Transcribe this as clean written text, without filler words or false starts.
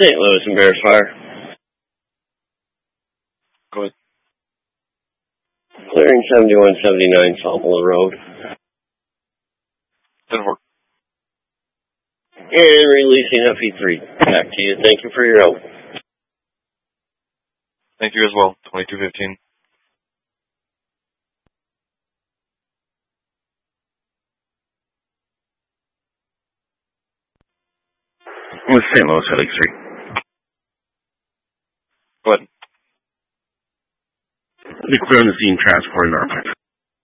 St. Louis and Bears Fire. Go ahead. Clearing 7179 Salmon Road. 10-4. And releasing FE3. Back to you. Thank you for your help. Thank you as well. 2215. With St. Louis, Helix 3. Go ahead. Clear on the scene, transporting our pipe.